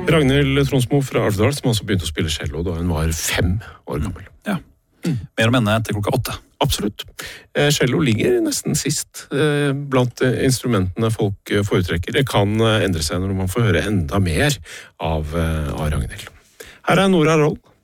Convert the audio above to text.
Ragnhild Tronsmo fra Alvdal, som også begynte å spille cello da hun var 5 år gammel. Ja. Mer om henne etter klokka 8. Absolutt. Cello ligger nesten sist blant instrumentene folk foretrekker. Det kan endre seg når man får høre enda mer av Ragnhild. Her er Nora Roll.